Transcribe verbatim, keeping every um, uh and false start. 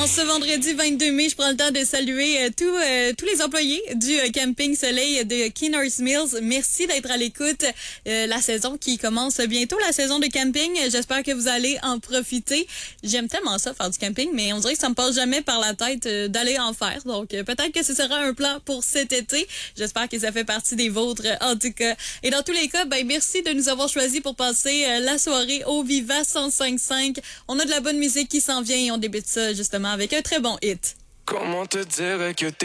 En ce vendredi vingt-deux mai, je prends le temps de saluer euh, tous, euh, tous les employés du euh, Camping Soleil de Keenhurst Mills. Merci d'être à l'écoute. Euh, la saison qui commence bientôt, la saison de camping. J'espère que vous allez en profiter. J'aime tellement ça, faire du camping, mais on dirait que ça me passe jamais par la tête euh, d'aller en faire. Donc, euh, peut-être que ce sera un plan pour cet été. J'espère que ça fait partie des vôtres, en tout cas. Et dans tous les cas, ben merci de nous avoir choisis pour passer euh, la soirée au Viva cent cinq virgule cinq. On a de la bonne musique qui s'en vient et on débute ça justement avec un très bon hit. Comment te dire que t'es